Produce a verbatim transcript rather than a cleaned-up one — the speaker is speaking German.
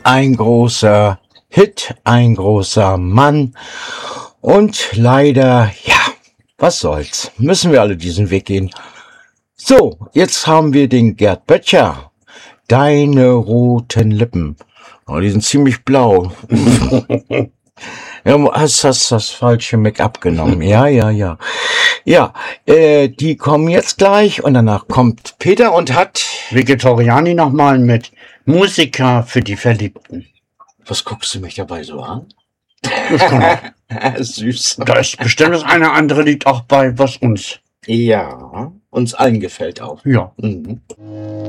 ein großer Hit, ein großer Mann. Und leider, ja, was soll's, müssen wir alle diesen Weg gehen. So, jetzt haben wir den Gerd Böttcher. Deine roten Lippen. Oh, die sind ziemlich blau. Ja, hast das, das falsche Make-up genommen. Ja, ja, ja. Ja, äh, die kommen jetzt gleich und danach kommt Peter und hat... Vegetariani nochmal mit Musiker für die Verliebten. Was guckst du mich dabei so an? Süß. Da ist bestimmt das eine andere Lied auch bei, was uns... Ja, uns allen gefällt auch. Ja. Mhm.